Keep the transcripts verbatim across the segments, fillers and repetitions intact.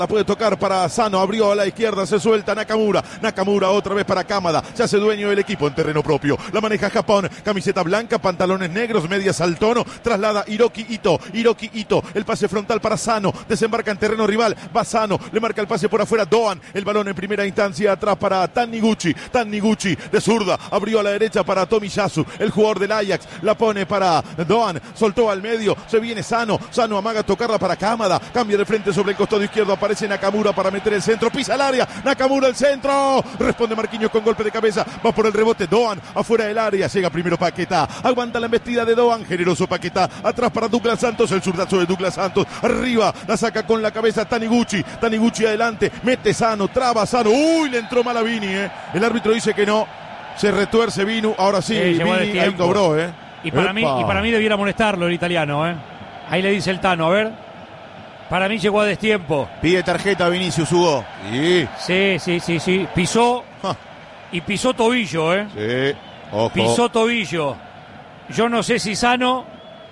La puede tocar para Sano, abrió a la izquierda, se suelta Nakamura, Nakamura otra vez para Kamada, se hace dueño del equipo en terreno propio, la maneja Japón, camiseta blanca, pantalones negros, medias al tono, traslada Hiroki Ito, Hiroki Ito, el pase frontal para Sano, desembarca en terreno rival, va Sano, le marca el pase por afuera Doan, el balón en primera instancia atrás para Taniguchi, Taniguchi de zurda, abrió a la derecha para Tomiyasu, el jugador del Ajax, la pone para Doan, soltó al medio, se viene Sano, Sano amaga tocarla para Kamada, cambia de frente sobre el costado izquierdo, aparece Nakamura para meter el centro, pisa el área, Nakamura el centro, responde Marquinhos con golpe de cabeza, va por el rebote, Doan afuera del área, llega primero Paquetá, aguanta la embestida de Doan, generoso Paquetá, atrás para Douglas Santos, el zurdazo de Douglas Santos, arriba, la saca con la cabeza Taniguchi, Taniguchi adelante, mete Sano, traba Sano, uy, le entró mal a Vini, eh. El árbitro dice que no, se retuerce Vinu, ahora sí, sí Vini ahí cobró, eh. Y para, mí, y para mí debiera molestarlo el italiano, eh. Ahí le dice el Tano, a ver. Para mí llegó a destiempo. Pide tarjeta Vinicius Hugo. Sí, sí, sí, sí. sí. Pisó ja. y pisó tobillo, ¿eh? Sí, ojo. Pisó tobillo. Yo no sé si Sano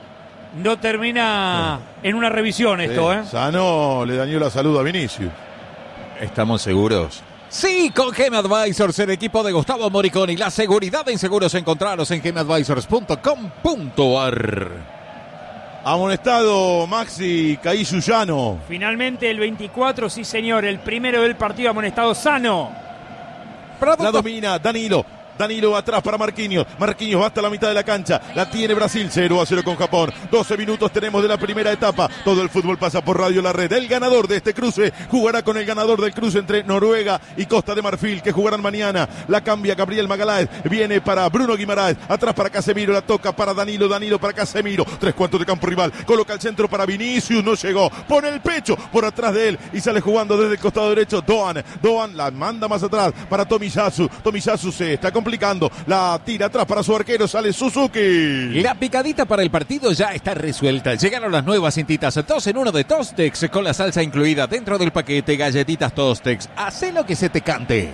no termina sí. en una revisión esto, sí. ¿eh? Sano le dañó la salud a Vinicius. ¿Estamos seguros? Sí, con Gem Advisors, el equipo de Gustavo Moriconi. La seguridad en seguros encontraros en gem advisors punto com punto a r. Amonestado Maxi Cailluyano. Finalmente el veinticuatro, sí señor, el primero del partido amonestado Sano. La domina Danilo. Danilo atrás para Marquinhos. Marquinhos va hasta la mitad de la cancha. La tiene Brasil, cero a cero con Japón. doce minutos tenemos de la primera etapa. Todo el fútbol pasa por Radio La Red. El ganador de este cruce jugará con el ganador del cruce entre Noruega y Costa de Marfil, que jugarán mañana. La cambia Gabriel Magaláes. Viene para Bruno Guimaraes. Atrás para Casemiro. La toca para Danilo. Danilo para Casemiro. Tres cuartos de campo rival. Coloca el centro para Vinicius. No llegó. Pone el pecho por atrás de él y sale jugando desde el costado derecho. Doan. Doan la manda más atrás para Tomiyasu. Tomiyasu se está complicando. La tira atrás para su arquero, sale Suzuki. La picadita para el partido ya está resuelta. Llegaron las nuevas cintitas dos en uno de Tostex con la salsa incluida dentro del paquete. Galletitas Tostex. Hacé lo que se te cante.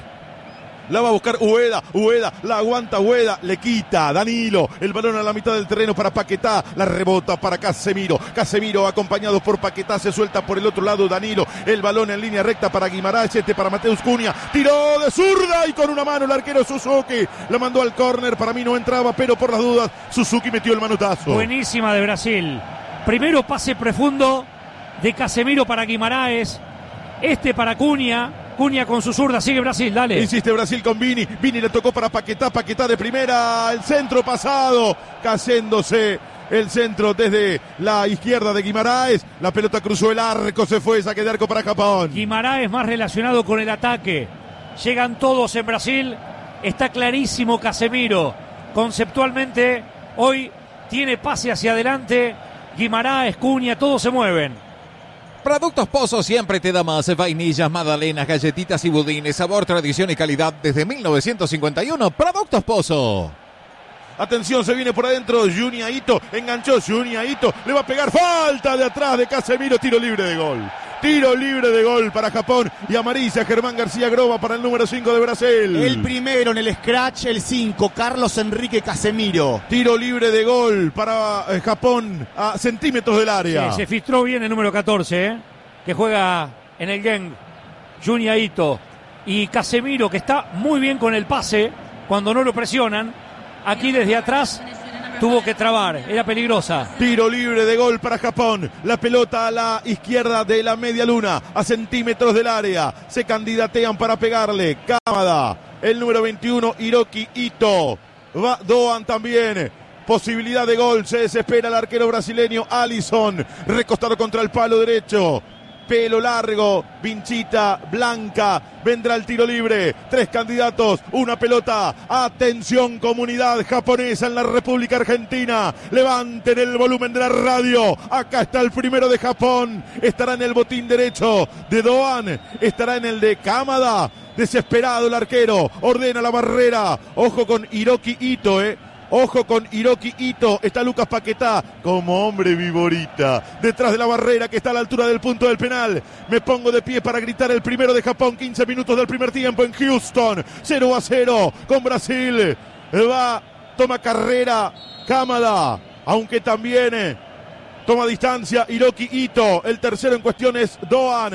La va a buscar Ueda, Ueda, la aguanta Ueda, le quita Danilo, el balón a la mitad del terreno para Paquetá, la rebota para Casemiro, Casemiro acompañado por Paquetá, se suelta por el otro lado Danilo, el balón en línea recta para Guimaraes, este para Mateus Cunha, tiró de zurda y con una mano el arquero Suzuki, la mandó al córner, para mí no entraba, pero por las dudas Suzuki metió el manotazo. Buenísima de Brasil, primero pase profundo de Casemiro para Guimaraes, este para Cunha. Cunha con su zurda, sigue Brasil, dale. Insiste Brasil con Vini, Vini le tocó para Paquetá, Paquetá de primera, el centro pasado, cayéndose el centro desde la izquierda de Guimaraes, la pelota cruzó el arco, se fue, saque de arco para Japón. Guimaraes más relacionado con el ataque, llegan todos en Brasil, está clarísimo Casemiro, conceptualmente hoy tiene pase hacia adelante, Guimaraes, Cunha, todos se mueven. Productos Pozo siempre te da más. Vainillas, magdalenas, galletitas y budines. Sabor, tradición y calidad desde mil novecientos cincuenta y uno. Productos Pozo. Atención, se viene por adentro Junya Ito. Enganchó Junya Ito. Le va a pegar falta de atrás de Casemiro. Tiro libre de gol. Tiro libre de gol para Japón y amarilla Germán García Groba para el número cinco de Brasil. El primero en el scratch, el cinco, Carlos Enrique Casemiro. Tiro libre de gol para eh, Japón a centímetros del área. Sí, se filtró bien el número catorce, ¿eh? Que juega en el Genk, Junya Ito. Y Casemiro, que está muy bien con el pase cuando no lo presionan. Aquí desde atrás tuvo que trabar, era peligrosa. Tiro libre de gol para Japón. La pelota a la izquierda de la media luna, a centímetros del área. Se candidatean para pegarle. Kamada, el número veintiuno, Hiroki Ito. Va Doan también. Posibilidad de gol, se desespera el arquero brasileño Alisson. Recostado contra el palo derecho. Pelo largo, vinchita blanca, vendrá el tiro libre, tres candidatos, una pelota, atención comunidad japonesa en la República Argentina, levanten el volumen de la radio, acá está el primero de Japón, estará en el botín derecho de Doan, estará en el de Kamada, desesperado el arquero, ordena la barrera, ojo con Hiroki Ito, eh. Ojo con Hiroki Ito, está Lucas Paquetá como hombre viborita, detrás de la barrera que está a la altura del punto del penal. Me pongo de pie para gritar el primero de Japón, quince minutos del primer tiempo en Houston, cero a cero con Brasil. Va, toma carrera Kamada, aunque también toma distancia Hiroki Ito, el tercero en cuestión es Doan.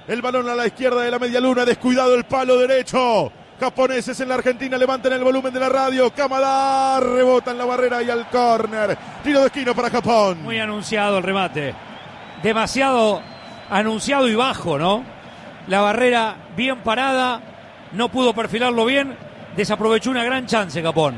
El balón a la izquierda de la media luna. Descuidado el palo derecho. Japoneses en la Argentina levantan el volumen de la radio. Kamada rebota en la barrera y al córner. Tiro de esquina para Japón. Muy anunciado el remate. Demasiado anunciado y bajo, ¿no? La barrera bien parada. No pudo perfilarlo bien. Desaprovechó una gran chance Japón.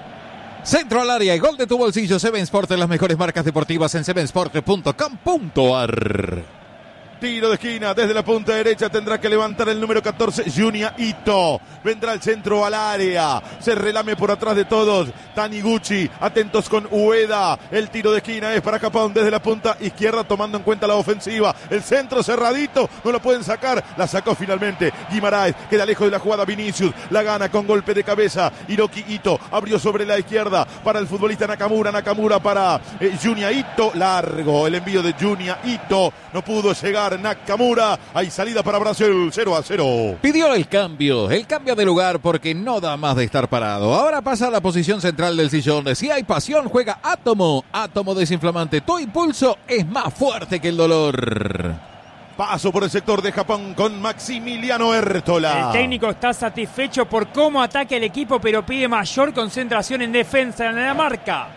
Centro al área y gol de tu bolsillo. Seven Sport, las mejores marcas deportivas en seven sport punto com punto a r. Tiro de esquina desde la punta derecha. Tendrá que levantar el número catorce, Junya Ito. Vendrá el centro al área. Se relame por atrás de todos Taniguchi. Atentos con Ueda. El tiro de esquina es para Japón desde la punta izquierda, tomando en cuenta la ofensiva. El centro cerradito. No lo pueden sacar. La sacó finalmente Guimaraes. Queda lejos de la jugada Vinicius. La gana con golpe de cabeza. Hiroki Ito abrió sobre la izquierda para el futbolista Nakamura. Nakamura para eh, Junya Ito. Largo el envío de Junya Ito. No pudo llegar Nakamura. Hay salida para Brasil, cero a cero. Pidió el cambio, el cambio de lugar porque no da más de estar parado. Ahora pasa a la posición central del sillón. Si hay pasión, juega Átomo. Átomo desinflamante. Tu impulso es más fuerte que el dolor. Paso por el sector de Japón con Maximiliano Ertola. El técnico está satisfecho por cómo ataca el equipo, pero pide mayor concentración en defensa en la marca.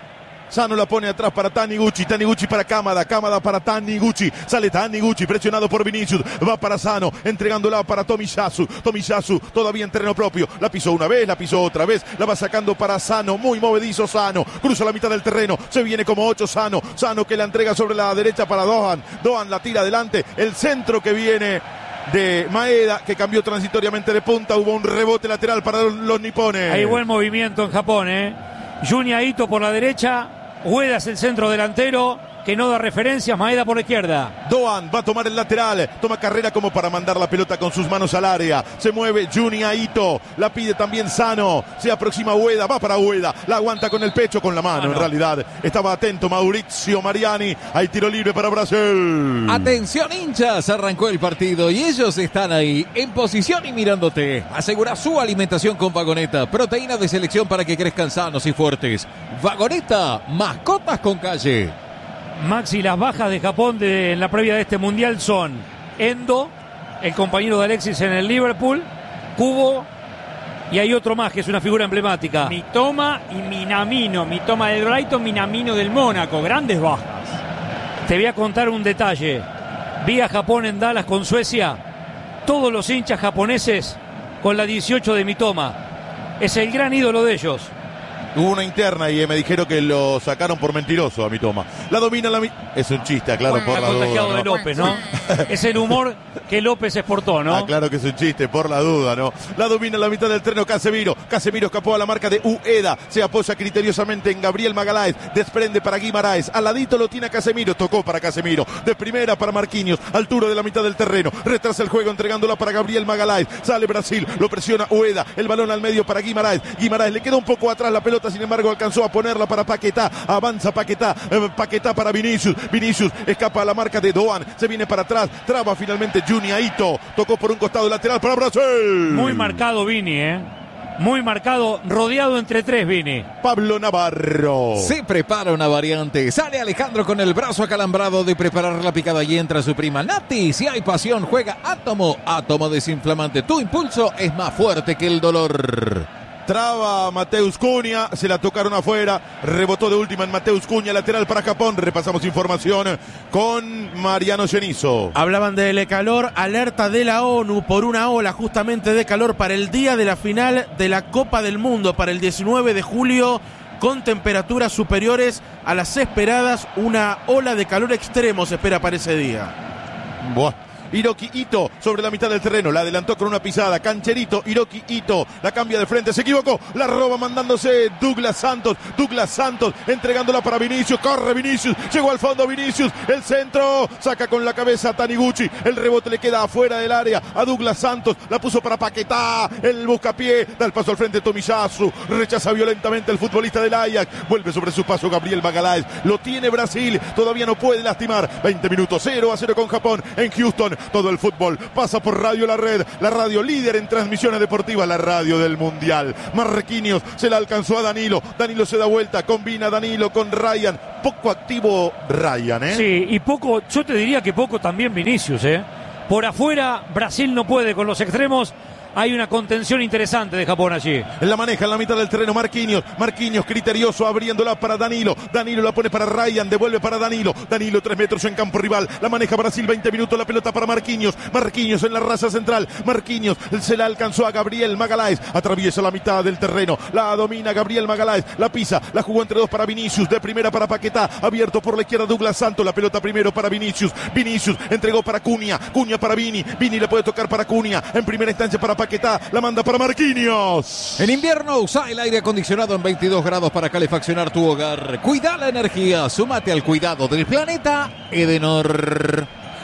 Sano la pone atrás para Taniguchi, Taniguchi para Kamada, Kamada para Taniguchi, sale Taniguchi presionado por Vinicius, va para Sano, entregándola para Tomiyasu, Tomiyasu todavía en terreno propio, la pisó una vez, la pisó otra vez, la va sacando para Sano, muy movedizo Sano, cruza la mitad del terreno, se viene como ocho Sano, Sano que la entrega sobre la derecha para Dohan, Dohan la tira adelante, el centro que viene de Maeda, que cambió transitoriamente de punta, hubo un rebote lateral para los, los nipones. Hay buen movimiento en Japón, ¿eh? Junya Ito por la derecha. Ueda es el centro delantero que no da referencias. Maeda por la izquierda. Dohan va a tomar el lateral, toma carrera como para mandar la pelota con sus manos al área. Se mueve Junya Ito, la pide también Sano, se aproxima Ueda, va para Ueda, la aguanta con el pecho, con la mano, ah, no. En realidad estaba atento Maurizio Mariani. Hay tiro libre para Brasil. Atención hinchas, arrancó el partido y ellos están ahí en posición y mirándote. Asegura su alimentación con Vagoneta, proteína de selección para que crezcan sanos y fuertes. Vagoneta, mascotas con calle. Maxi, las bajas de Japón de, en la previa de este mundial son Endo, el compañero de Alexis en el Liverpool, Kubo y hay otro más que es una figura emblemática. Mitoma y Minamino, Mitoma del Brighton, Minamino del Mónaco, grandes bajas. Te voy a contar un detalle. Vi a Japón en Dallas con Suecia, todos los hinchas japoneses con la dieciocho de Mitoma. Es el gran ídolo de ellos. Hubo una interna y me dijeron que lo sacaron por mentiroso a Mitoma. La domina la... Mi... Es un chiste, claro, por Está la contagiado duda, de ¿no? López, ¿no? Es el humor que López exportó, ¿no? Ah, claro que es un chiste, por la duda, ¿no? La domina la mitad del terreno Casemiro. Casemiro escapó a la marca de Ueda. Se apoya criteriosamente en Gabriel Magaláes. Desprende para Guimaraes. Al ladito lo tiene a Casemiro. Tocó para Casemiro. De primera para Marquinhos. Altura de la mitad del terreno. Retrasa el juego entregándola para Gabriel Magaláes. Sale Brasil. Lo presiona Ueda. El balón al medio para Guimaraes. Guimaraes le queda un poco atrás la pelota. Sin embargo, alcanzó a ponerla para Paquetá. Avanza Paquetá. Eh, Paquetá para Vinicius. Vinicius escapa a la marca de Dohan. Se viene para atrás. Traba finalmente Junya Ito. Tocó por un costado lateral para Brasil. Muy marcado Vini, ¿eh? Muy marcado, rodeado entre tres Vini. Pablo Navarro. Se prepara una variante. Sale Alejandro con el brazo acalambrado de preparar la picada y entra su prima Nati. Si hay pasión, juega Átomo. Átomo desinflamante. Tu impulso es más fuerte que el dolor. Traba Mateus Cunha, se la tocaron afuera, rebotó de última en Mateus Cunha, lateral para Japón. Repasamos información con Mariano Genizo. Hablaban del calor, alerta de la ONU por una ola justamente de calor para el día de la final de la Copa del Mundo, para el diecinueve de julio, con temperaturas superiores a las esperadas. Una ola de calor extremo se espera para ese día. Buah. Hiroki Ito sobre la mitad del terreno, la adelantó con una pisada, Cancherito, Hiroki Ito, la cambia de frente, se equivocó, la roba mandándose Douglas Santos, Douglas Santos entregándola para Vinicius, corre Vinicius, llegó al fondo Vinicius, el centro, saca con la cabeza Taniguchi, el rebote le queda afuera del área a Douglas Santos, la puso para Paquetá, el buscapié, da el paso al frente Tomiyasu, rechaza violentamente el futbolista del Ajax, vuelve sobre su paso Gabriel Magaláes, lo tiene Brasil, todavía no puede lastimar, veinte minutos, cero a cero con Japón en Houston. Todo el fútbol pasa por Radio La Red, la radio líder en transmisiones deportivas, la radio del Mundial. Marquinhos se la alcanzó a Danilo, Danilo se da vuelta, combina Danilo con Ryan, poco activo Ryan, ¿eh? Sí, y poco, yo te diría que poco también Vinicius, ¿eh? Por afuera, Brasil no puede con los extremos. Hay una contención interesante de Japón allí. La maneja en la mitad del terreno Marquinhos. Marquinhos criterioso abriéndola para Danilo. Danilo la pone para Ryan. Devuelve para Danilo. Danilo tres metros en campo rival. La maneja Brasil. veinte minutos. La pelota para Marquinhos. Marquinhos en la raza central. Marquinhos se la alcanzó a Gabriel Magalhães. Atraviesa la mitad del terreno. La domina Gabriel Magalhães. La pisa. La jugó entre dos para Vinicius. De primera para Paquetá. Abierto por la izquierda Douglas Santos. La pelota primero para Vinicius. Vinicius entregó para Cunha. Cunha para Vini. Vini le puede tocar para Cunha. En primera instancia para Paquetá, la manda para Marquinhos. En invierno usa el aire acondicionado en veintidós grados para calefaccionar tu hogar. Cuida la energía, súmate al cuidado del planeta Edenor.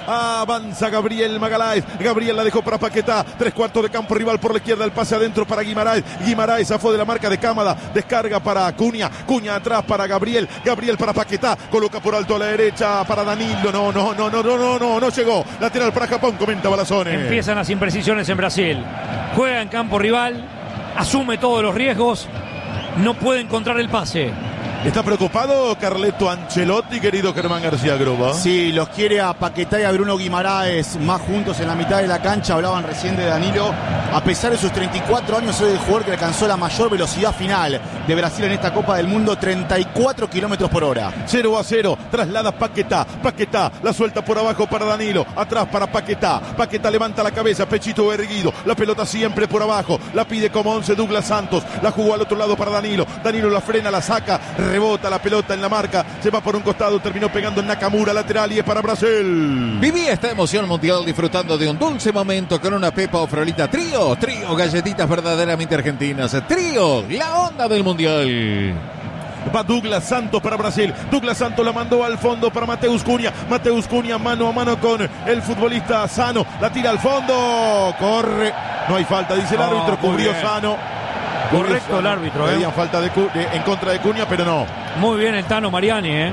Avanza Gabriel Magalhães. Gabriel la dejó para Paquetá. Tres cuartos de campo rival por la izquierda. El pase adentro para Guimaraes. Guimaraes zafó de la marca de Cámara. Descarga para Cunha. Cunha atrás para Gabriel. Gabriel para Paquetá. Coloca por alto a la derecha para Danilo. No, no, no, no, no, no, no, no llegó. Lateral para Japón, comenta Balazone. Empiezan las imprecisiones en Brasil. Juega en campo rival. Asume todos los riesgos. No puede encontrar el pase. ¿Está preocupado Carleto Ancelotti, querido Germán García Groba? Sí, los quiere a Paquetá y a Bruno Guimaraes más juntos en la mitad de la cancha. Hablaban recién de Danilo. A pesar de sus treinta y cuatro años, es el jugador que alcanzó la mayor velocidad final de Brasil en esta Copa del Mundo, treinta y cuatro kilómetros por hora. cero a cero, traslada Paquetá. Paquetá la suelta por abajo para Danilo. Atrás para Paquetá. Paquetá levanta la cabeza, pechito erguido. La pelota siempre por abajo. La pide como once Douglas Santos. La jugó al otro lado para Danilo. Danilo la frena, la saca. Rebota la pelota en la marca, se va por un costado, terminó pegando en Nakamura, lateral, y es para Brasil. Viví esta emoción mundial disfrutando de un dulce momento con una pepa o frolita Trío. Trío, galletitas verdaderamente argentinas. Trío, la onda del mundial. Va Douglas Santos para Brasil. Douglas Santos la mandó al fondo para Mateus Cunha. Mateus Cunha mano a mano con el futbolista Sano. La tira al fondo. Corre. No hay falta, dice el árbitro. Oh, cubrió bien. Sano. Correcto el árbitro. Pedían ¿eh? falta de, de, en contra de Cunha, pero no. Muy bien el Tano Mariani. ¿eh?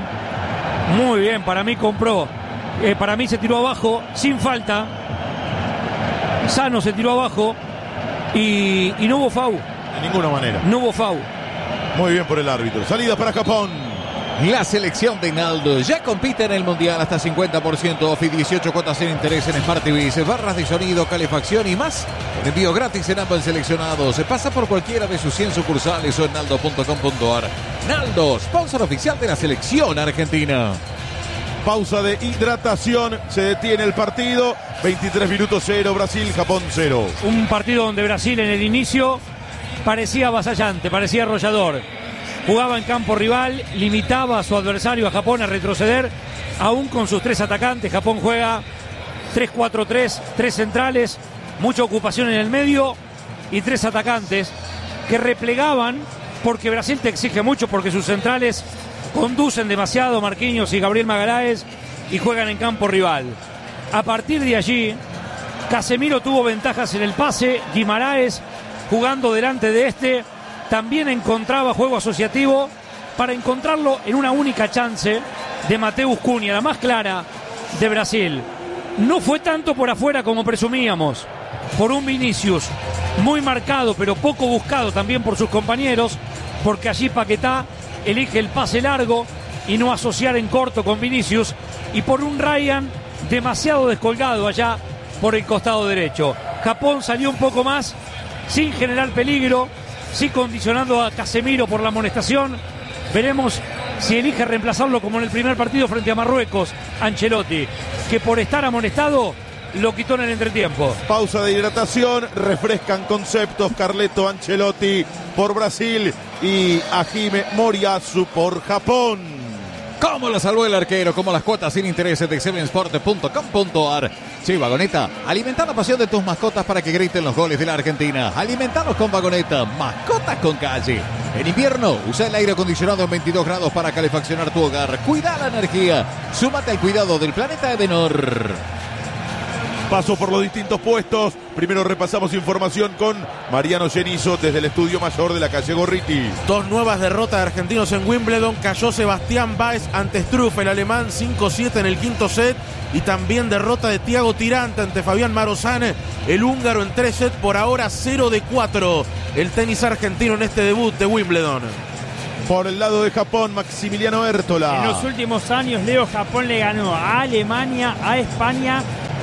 Muy bien. Para mí compró. Eh, para mí se tiró abajo sin falta. Sano se tiró abajo. Y, y no hubo foul. De ninguna manera. No hubo foul. Muy bien por el árbitro. Salida para Japón. La selección de Naldo ya compite en el Mundial hasta cincuenta por ciento off y dieciocho cuotas sin interés en Smart T V, barras de sonido, calefacción y más. Un envío gratis en ambos seleccionados. Se pasa por cualquiera de sus cien sucursales o en naldo punto com punto ar. Naldo, sponsor oficial de la selección argentina. Pausa de hidratación. Se detiene el partido. veintitrés minutos cero. Brasil, Japón cero. Un partido donde Brasil en el inicio parecía avasallante, parecía arrollador. Jugaba en campo rival, limitaba a su adversario, a Japón, a retroceder, aún con sus tres atacantes. Japón juega tres cuatro tres, tres centrales, mucha ocupación en el medio y tres atacantes que replegaban porque Brasil te exige mucho, porque sus centrales conducen demasiado, Marquinhos y Gabriel Magalhães, y juegan en campo rival. A partir de allí, Casemiro tuvo ventajas en el pase, Guimaraes jugando delante de este también encontraba juego asociativo para encontrarlo en una única chance de Mateus Cunha, la más clara de Brasil. No fue tanto por afuera como presumíamos, por un Vinicius muy marcado pero poco buscado también por sus compañeros, porque allí Paquetá elige el pase largo y no asociar en corto con Vinicius, y por un Ryan demasiado descolgado allá por el costado derecho. Japón salió un poco más sin generar peligro, sí condicionando a Casemiro por la amonestación. Veremos si elige reemplazarlo como en el primer partido frente a Marruecos, Ancelotti, que por estar amonestado lo quitó en el entretiempo. Pausa de hidratación, refrescan conceptos Carleto Ancelotti por Brasil y Hajime Moriyasu por Japón. ¿Cómo la salvó el arquero? Como las cuotas sin intereses de seven sport punto com punto ar. Sí, Vagoneta, alimenta la pasión de tus mascotas para que griten los goles de la Argentina. Alimentalos con Vagoneta, mascotas con calle. En invierno, usa el aire acondicionado en veintidós grados para calefaccionar tu hogar. Cuida la energía. Súmate al cuidado del planeta Edenor. Paso por los distintos puestos. Primero repasamos información con Mariano Genizo desde el estudio mayor de la calle Gorriti. Dos nuevas derrotas de argentinos en Wimbledon. Cayó Sebastián Báez ante Struff, el alemán, cinco siete en el quinto set. Y también derrota de Thiago Tirante ante Fabián Marozán, el húngaro, en tres sets. Por ahora cero de cuatro el tenis argentino en este debut de Wimbledon. Por el lado de Japón, Maximiliano Hértola. En los últimos años, Leo, Japón le ganó a Alemania, a España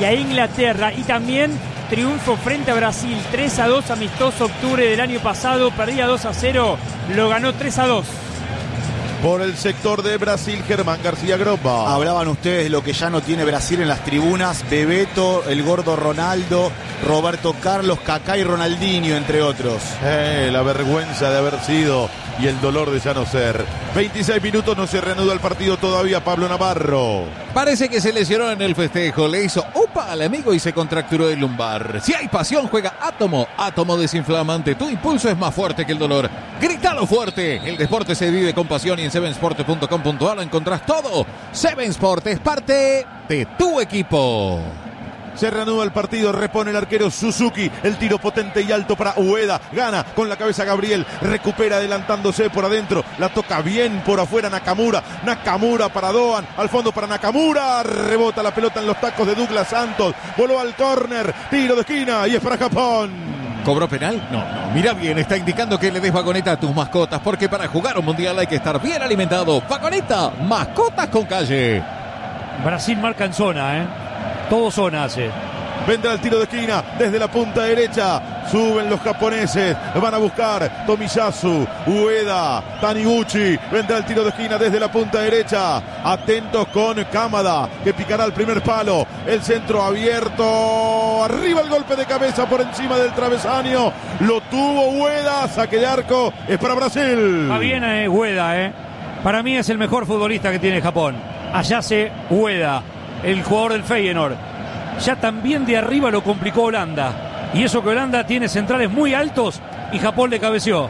y a Inglaterra. Y también triunfo frente a Brasil, tres a dos, amistoso octubre del año pasado, perdía dos a cero, lo ganó tres a dos. Por el sector de Brasil, Germán García Groba. Hablaban ustedes de lo que ya no tiene Brasil en las tribunas. Bebeto, el gordo Ronaldo, Roberto Carlos, Kaká y Ronaldinho, entre otros. Eh, la vergüenza de haber sido y el dolor de ya no ser. veintiséis minutos, no se reanuda el partido todavía. Pablo Navarro. Parece que se lesionó en el festejo, le hizo upa al amigo y se contracturó el lumbar. Si hay pasión, juega Átomo, Átomo desinflamante. Tu impulso es más fuerte que el dolor. ¡Grítalo fuerte! El deporte se vive con pasión y en seven sport punto com punto a r lo encontrás todo. seven Sport es parte de tu equipo. Se reanuda el partido, repone el arquero Suzuki, el tiro potente y alto para Ueda, gana con la cabeza Gabriel, recupera adelantándose por adentro, la toca bien por afuera Nakamura, Nakamura para Doan, al fondo para Nakamura, rebota la pelota en los tacos de Douglas Santos, voló al córner, tiro de esquina y es para Japón. ¿Cobró penal? No, no, mira bien, está indicando que le des Vagoneta a tus mascotas, porque para jugar un mundial hay que estar bien alimentado. Vagoneta, mascotas con calle. Brasil marca en zona, ¿eh? Todo zona hace. Vendrá el tiro de esquina desde la punta derecha. Suben los japoneses. Van a buscar Tomiyasu, Ueda, Taniguchi. Vendrá el tiro de esquina desde la punta derecha. Atentos con Kamada, que picará el primer palo. El centro abierto. Arriba el golpe de cabeza por encima del travesaño. Lo tuvo Ueda. Saque de arco. Es para Brasil. Va bien eh, Ueda, ¿eh? Para mí es el mejor futbolista que tiene Japón. Allá se Ueda, el jugador del Feyenoord. Ya también de arriba lo complicó Holanda. Y eso que Holanda tiene centrales muy altos y Japón le cabeció.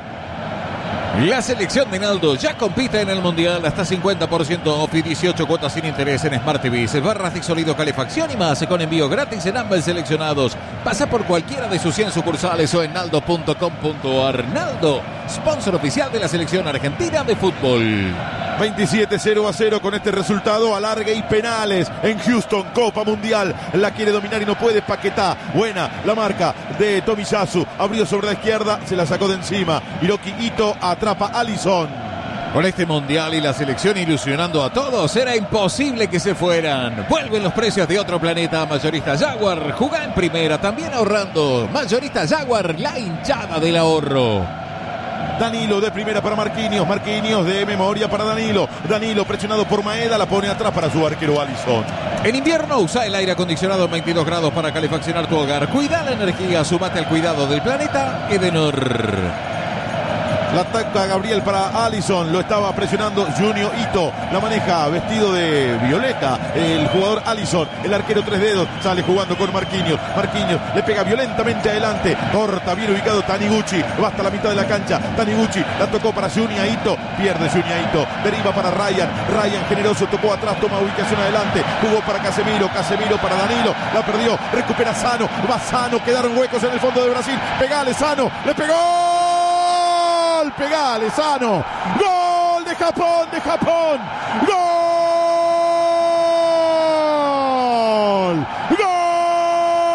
La selección de Naldo ya compite en el Mundial hasta cincuenta por ciento off y dieciocho cuotas sin interés en Smart T V. Barras de sólido, calefacción y más con envío gratis en ambos seleccionados. Pasa por cualquiera de sus cien sucursales o en naldo punto com punto a r. Naldo, sponsor oficial de la selección argentina de fútbol. veintisiete cero a cero con este resultado, alargue y penales en Houston, Copa Mundial. La quiere dominar y no puede. Paquetá, buena la marca de Tomiyasu, abrió sobre la izquierda, se la sacó de encima. Hiroki Ito atrapa a Alisson. Con este mundial y la selección ilusionando a todos, era imposible que se fueran. Vuelven los precios de otro planeta. Mayorista Jaguar, jugá en primera, también ahorrando. Mayorista Jaguar, la hinchada del ahorro. Danilo de primera para Marquinhos, Marquinhos de memoria para Danilo, Danilo presionado por Maeda, la pone atrás para su arquero Alisson. En invierno usa el aire acondicionado en veintidós grados para calefaccionar tu hogar. Cuida la energía, sumate al cuidado del planeta Edenor. La ataca Gabriel para Alisson, lo estaba presionando Junio Ito, la maneja vestido de violeta el jugador Alisson, el arquero tres dedos, sale jugando con Marquinhos, Marquinhos le pega violentamente adelante, corta bien ubicado Taniguchi, va hasta la mitad de la cancha, Taniguchi la tocó para Junio Ito, pierde Junio Ito, deriva para Ryan, Ryan generoso, tocó atrás, toma ubicación adelante, jugó para Casemiro, Casemiro para Danilo, la perdió, recupera Sano, va Sano, quedaron huecos en el fondo de Brasil, pegale Sano, le pegó. Pegale, Sano. Gol de Japón, de Japón. Gol.